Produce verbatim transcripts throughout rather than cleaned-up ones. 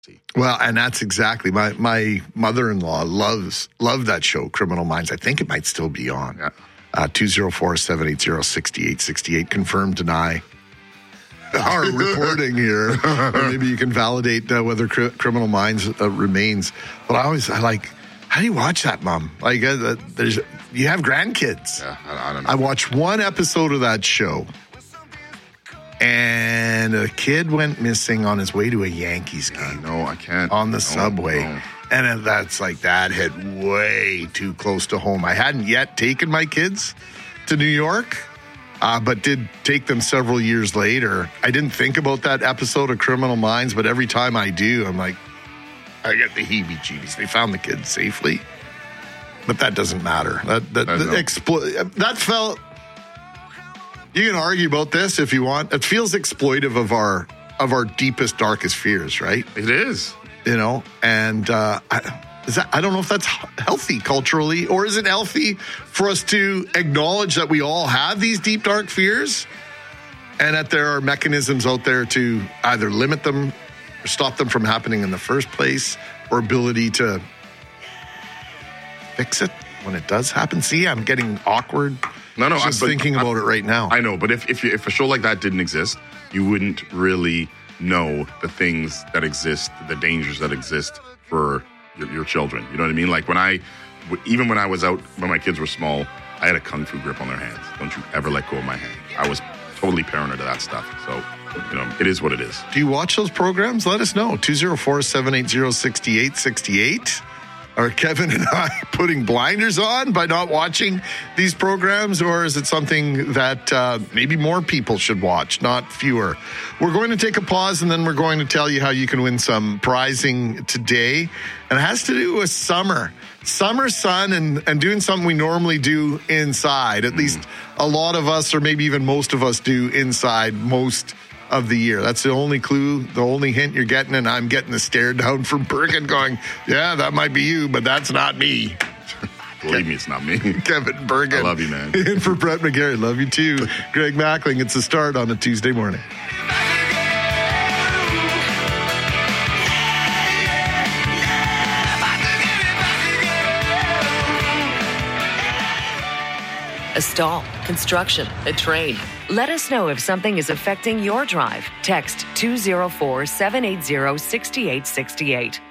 Well, and that's exactly my my mother-in-law loves loved that show, Criminal Minds. I think it might still be on. Yeah. Uh, two oh four, seven eight zero, six eight six eight. Confirm, deny our reporting here. Or maybe you can validate uh, whether cri- Criminal Minds uh, remains. But I always I like, how do you watch that, Mom? Like, uh, there's you have grandkids. Yeah, I, I don't know. I watched one episode of that show. And a kid went missing on his way to a Yankees game. No, I can't. On the no, subway. No. And that's like, that hit way too close to home. I hadn't yet taken my kids to New York, uh, but did take them several years later. I didn't think about that episode of Criminal Minds, but every time I do, I'm like, I get the heebie-jeebies. They found the kids safely. But that doesn't matter. That, that, that, no. explo- that felt... You can argue about this if you want. It feels exploitive of our of our deepest, darkest fears, right? It is. You know, and uh, I, is that, I don't know if that's healthy culturally, or is it healthy for us to acknowledge that we all have these deep, dark fears and that there are mechanisms out there to either limit them or stop them from happening in the first place, or ability to fix it when it does happen. See, I'm getting awkward. No, no, just I, thinking I, about it right now. I know, but if if, you, if a show like that didn't exist, you wouldn't really know the things that exist, the dangers that exist for your, your children. You know what I mean? Like when I, even when I was out, when my kids were small, I had a kung fu grip on their hands. Don't you ever let go of my hand. I was totally paranoid of that stuff. So, you know, it is what it is. Do you watch those programs? Let us know. two oh four, seven eight zero, six eight six eight. Are Kevin and I putting blinders on by not watching these programs, or is it something that uh, maybe more people should watch, not fewer? We're going to take a pause, and then we're going to tell you how you can win some prizing today. And it has to do with summer. Summer sun and, and doing something we normally do inside. At mm. least a lot of us, or maybe even most of us, do inside most of the year. That's the only clue, the only hint you're getting, and I'm getting the stare down from Bergen going, yeah, that might be you, but that's not me. Believe me, it's not me. Kevin Bergen. I love you, man. And for Brett McGarry, love you too. Greg Mackling, it's the start on a Tuesday morning. A stall, construction, a train. Let us know if something is affecting your drive. Text two oh four, seven eight zero, six eight six eight.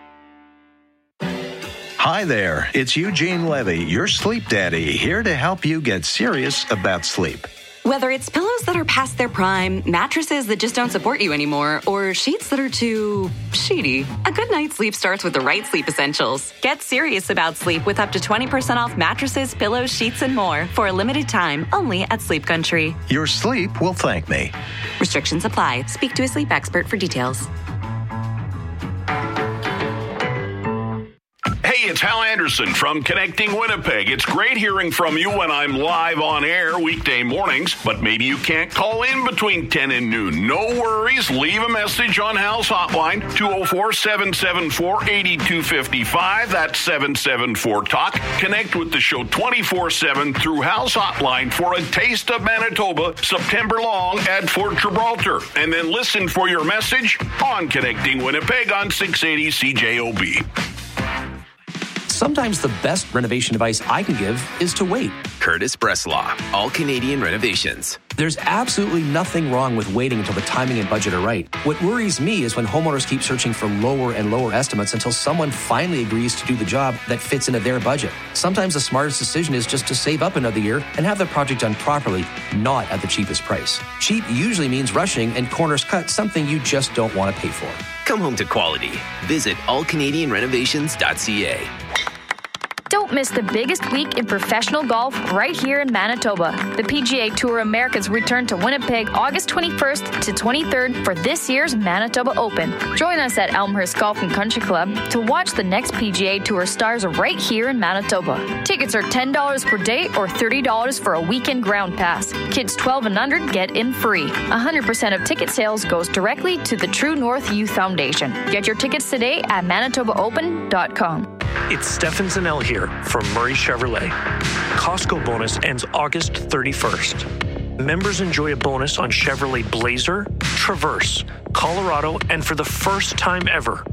Hi there, it's Eugene Levy, your sleep daddy, here to help you get serious about sleep. Whether it's pillows that are past their prime, mattresses that just don't support you anymore, or sheets that are too sheety, a good night's sleep starts with the right sleep essentials. Get serious about sleep with up to twenty percent off mattresses, pillows, sheets, and more for a limited time only at Sleep Country. Your sleep will thank me. Restrictions apply. Speak to a sleep expert for details. Hey, it's Hal Anderson from Connecting Winnipeg. It's great hearing from you when I'm live on air weekday mornings, but maybe you can't call in between ten and noon. No worries. Leave a message on Hal's hotline, two oh four, seven seven four, eight two five five. That's seven seven four talk. Connect with the show twenty-four seven through Hal's hotline for a taste of Manitoba September long at Fort Gibraltar. And then listen for your message on Connecting Winnipeg on six eighty C J O B. Sometimes the best renovation advice I can give is to wait. Curtis Breslaw, All Canadian Renovations. There's absolutely nothing wrong with waiting until the timing and budget are right. What worries me is when homeowners keep searching for lower and lower estimates until someone finally agrees to do the job that fits into their budget. Sometimes the smartest decision is just to save up another year and have the project done properly, not at the cheapest price. Cheap usually means rushing, and corners cut, something you just don't want to pay for. Come home to quality. Visit all canadian renovations dot c a. Don't miss the biggest week in professional golf right here in Manitoba. The P G A Tour Americas return to Winnipeg August twenty-first to twenty-third for this year's Manitoba Open. Join us at Elmhurst Golf and Country Club to watch the next P G A Tour stars right here in Manitoba. Tickets are ten dollars per day or thirty dollars for a weekend ground pass. Kids twelve and under get in free. one hundred percent of ticket sales goes directly to the True North Youth Foundation. Get your tickets today at manitoba open dot com. It's Stefan Zanell here from Murray Chevrolet. Costco bonus ends August thirty-first. Members enjoy a bonus on Chevrolet Blazer, traverse Colorado, and for the first time ever,